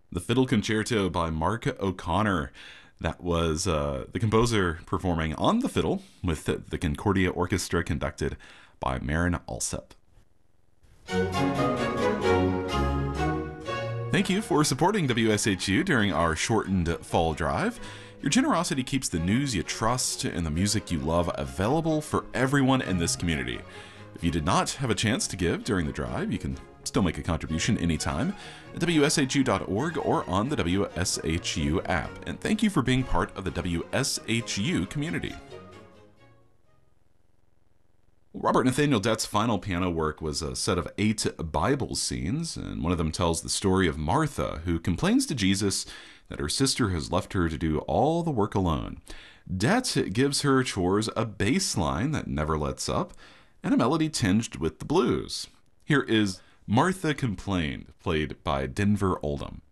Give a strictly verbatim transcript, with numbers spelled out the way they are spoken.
The Fiddle Concerto by Mark O'Connor. That was uh, the composer performing on the fiddle with the, the Concordia Orchestra conducted by Marin Alsep. Thank you for supporting W S H U during our shortened fall drive. Your generosity keeps the news you trust and the music you love available for everyone in this community. If you did not have a chance to give during the drive, you can still make a contribution anytime at W S H U dot org or on the W S H U app. And thank you for being part of the W S H U community. Robert Nathaniel Dett's final piano work was a set of eight Bible scenes, and one of them tells the story of Martha, who complains to Jesus that her sister has left her to do all the work alone. Dett gives her chores a bass line that never lets up, and a melody tinged with the blues. Here is Martha Complained, played by Denver Oldham.